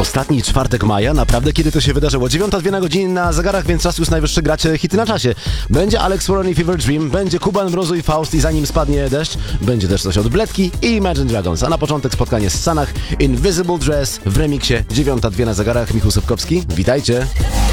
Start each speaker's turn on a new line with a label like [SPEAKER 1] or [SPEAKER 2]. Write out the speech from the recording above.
[SPEAKER 1] Ostatni czwartek maja, naprawdę kiedy to się wydarzyło? 9:02 na godzinie na zegarach, więc czas już najwyższy grać hity na czasie. Będzie Alex Warren i Fever Dream, będzie Kuban, Mrozu i Faust i zanim spadnie deszcz, będzie też coś od Bledki i Imagine Dragons. A na początek spotkanie z Sanach, Invisible Dress w remiksie 9:02 na zegarach. Michał Sopkowski, witajcie!